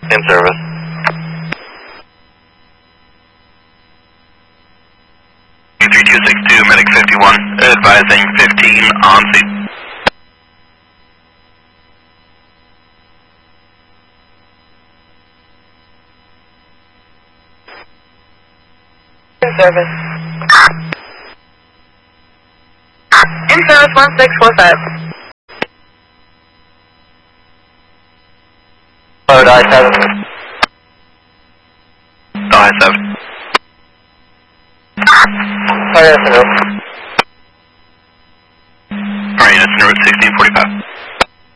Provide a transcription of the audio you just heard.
In service. U3262, medic 51, advising 15 on seat. In service. In service 1645. Load I-7. I-7.